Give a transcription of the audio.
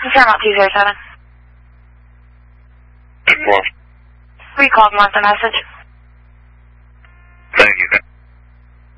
Paramount 207. What? We called and left a message.